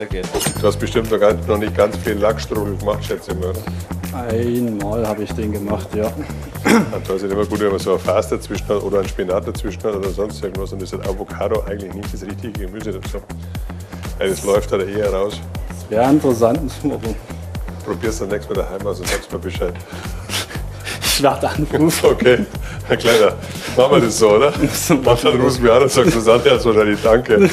Geht. Du hast bestimmt noch nicht ganz viel Lachsstrudel gemacht, schätze ich mal, oder? Einmal habe ich den gemacht, ja. Da ist es immer gut, wenn man so ein Fass dazwischen hat oder ein Spinat dazwischen hat oder sonst irgendwas. Und das ist Avocado eigentlich nicht das richtige Gemüse dazu. Weil das läuft halt eher raus. Das wäre interessant. Probier's dann nächstes Mal daheim aus und sagst mir Bescheid. Ich werde anrufen. Okay, Herr Kleiner, machen wir das so, oder? Dann rufst du mich an und sagst, Susanne hat wahrscheinlich Danke.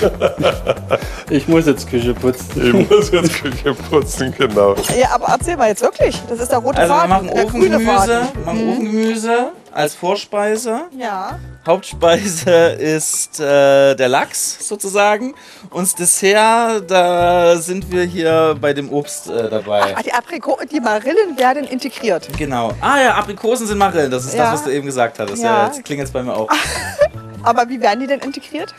Ich muss jetzt Küche putzen. Ich muss jetzt Küche putzen, genau. Ja, aber erzähl mal jetzt wirklich. Das ist der rote Also wir Faden, machen der grüne Ofengemüse, Faden. Ofengemüse als Vorspeise. Ja. Hauptspeise ist der Lachs sozusagen. Und das Dessert, da sind wir hier bei dem Obst dabei. Ah, die Marillen werden integriert. Genau. Ah ja, Aprikosen sind Marillen, das ist Ja. das, was du eben gesagt hattest. Ja. Ja, jetzt klingt es bei mir auch. Aber wie werden die denn integriert?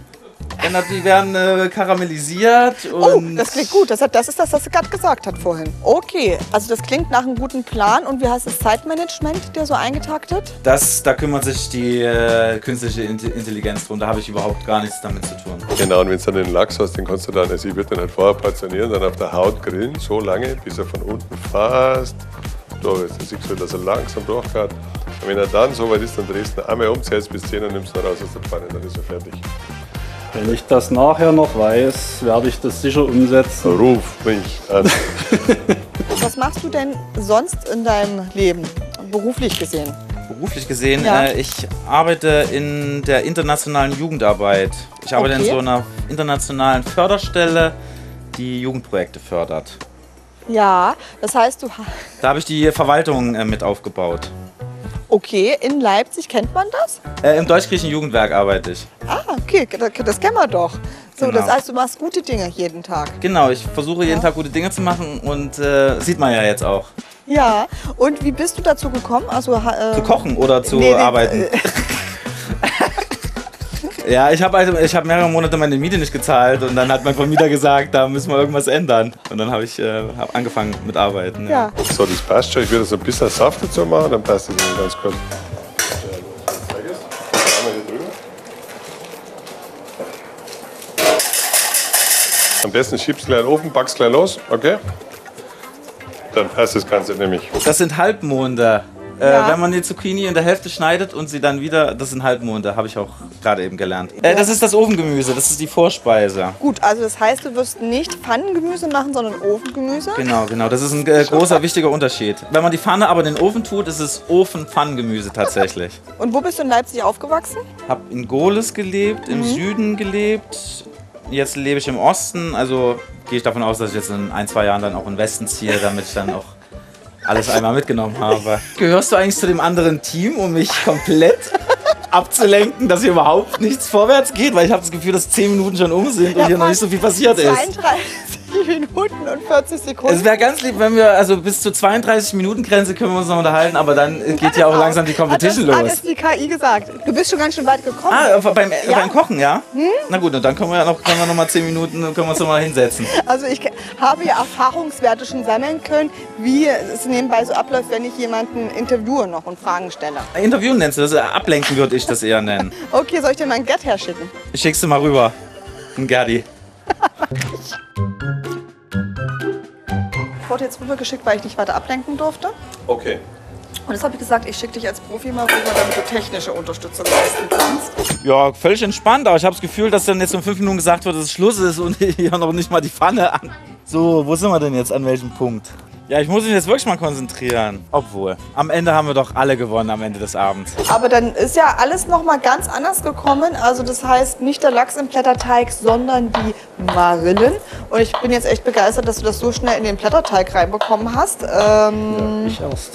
Ja, die werden karamellisiert Oh, und das klingt gut. Das ist das, was sie gerade gesagt hat vorhin. Okay, also das klingt nach einem guten Plan. Und wie heißt das Zeitmanagement, der so eingetaktet? da kümmert sich die künstliche Intelligenz drum. Da habe ich überhaupt gar nichts damit zu tun. Genau, und wenn du dann den Lachs hast, den kannst du dann, also ich würde den halt vorher portionieren, dann auf der Haut grillen, so lange, bis er von unten fast durch ist. Dann siehst du, dass er langsam durchgeht. Und wenn er dann so weit ist, dann drehst du ihn einmal um, zählst bis 10 und nimmst ihn raus aus der Pfanne, dann ist er fertig. Wenn ich das nachher noch weiß, werde ich das sicher umsetzen. Ruf mich an. Was machst du denn sonst in deinem Leben, beruflich gesehen? Beruflich gesehen, Ja. ich arbeite in der internationalen Jugendarbeit. Ich arbeite in Okay. so einer internationalen Förderstelle, die Jugendprojekte fördert. Ja, das heißt, Da habe ich die Verwaltung mit aufgebaut. okay, in Leipzig kennt man das? Im Deutsch-Griechischen Jugendwerk arbeite ich. Ah, okay, das kennen wir doch. So, Genau. das heißt, du machst gute Dinge jeden Tag. Genau, ich versuche jeden Tag gute Dinge zu machen und sieht man ja jetzt auch. Ja, und wie bist du dazu gekommen? Also, Zu kochen oder zu nee, arbeiten? Ja, ich hab mehrere Monate meine Miete nicht gezahlt und dann hat mein Vermieter gesagt, da müssen wir irgendwas ändern. Und dann habe ich hab angefangen mit Arbeiten. ja. So, das passt schon. Ich würde so ein bisschen Saft dazu machen, dann passt das immer ganz gut. Am besten schiebst du gleich in den Ofen, backst gleich los, okay? Dann passt das Ganze nämlich. Das sind Halbmonde. Ja. Wenn man die Zucchini in der Hälfte schneidet und sie dann wieder, das sind Halbmonde, habe ich auch gerade eben gelernt. Das ist das Ofengemüse, das ist die Vorspeise. Gut, also das heißt, du wirst nicht Pfannengemüse machen, sondern Ofengemüse. Genau, das ist ein großer, wichtiger Unterschied. Wenn man die Pfanne aber in den Ofen tut, ist es Ofenpfannengemüse tatsächlich. Und wo bist du in Leipzig aufgewachsen? Hab in Gohlis gelebt, im Süden gelebt. Jetzt lebe ich im Osten, also gehe ich davon aus, dass ich jetzt in 1-2 Jahren dann auch in den Westen ziehe, damit ich dann auch alles einmal mitgenommen habe. Gehörst du eigentlich zu dem anderen Team, um mich komplett abzulenken, dass hier überhaupt nichts vorwärts geht? Weil ich habe das Gefühl, dass 10 Minuten schon um sind und hier noch nicht so viel passiert ist. 32 Minuten und 40 Sekunden. Es wäre ganz lieb, wenn wir, also bis zur 32-Minuten-Grenze können wir uns noch unterhalten, aber dann geht ja auch langsam die Competition Hat los. das die KI gesagt. Du bist schon ganz schön weit gekommen. Beim Kochen, ja? Na gut, und dann können wir noch mal 10 Minuten, können wir uns noch mal hinsetzen. Also ich habe ja Erfahrungswerte schon sammeln können, wie es nebenbei so abläuft, wenn ich jemanden interviewe noch und Fragen stelle. Interviewen nennst du das? Ablenken würde ich das eher nennen. Okay, soll ich dir mal ein Gerd herschicken? Ich schick's dir mal rüber. Ein Gerdi. Ich wurde jetzt rübergeschickt, weil ich dich weiter ablenken durfte. Okay. Und jetzt habe ich gesagt, ich schicke dich als Profi mal rüber, damit du technische Unterstützung leisten kannst. Ja, völlig entspannt, aber ich habe das Gefühl, dass dann jetzt um 5 Minuten gesagt wird, dass es Schluss ist und hier noch nicht mal die Pfanne an. So, wo sind wir denn jetzt? An welchem Punkt? Ja, ich muss mich jetzt wirklich mal konzentrieren. Obwohl, am Ende haben wir doch alle gewonnen am Ende des Abends. Aber dann ist ja alles noch mal ganz anders gekommen. Also das heißt nicht der Lachs im Blätterteig, sondern die Marillen. Und ich bin jetzt echt begeistert, dass du das so schnell in den Blätterteig reinbekommen hast. Ja, ich erst.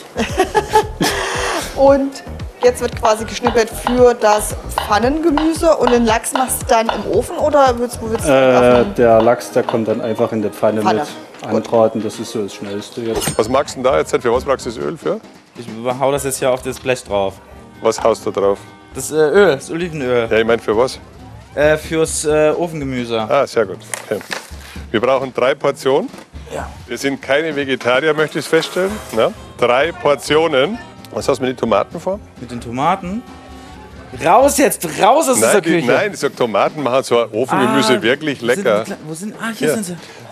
Und jetzt wird quasi geschnippelt für das Pfannengemüse. Und den Lachs machst du dann im Ofen oder wo willst du Der Lachs, der kommt dann einfach in die Pfanne Pfanne. mit anbraten. Das ist so das Schnellste jetzt. Was magst du denn da jetzt? Für was brauchst du das Öl für? Ich hau das jetzt hier auf das Blech drauf. Was haust du drauf? Das Öl, das Olivenöl. Ja, ich meine für was? Fürs Ofengemüse. Ah, sehr gut. Okay. Wir brauchen 3 Portionen. Ja. Wir sind keine Vegetarier, möchte ich feststellen. Na? 3 Portionen. Was hast du mit den Tomaten vor? Mit den Tomaten. Raus jetzt, raus aus dieser Küche. Nein, ich sag, Tomaten machen so ein Ofengemüse wirklich Wo sind lecker. die wo sind, hier Ja. sind sie.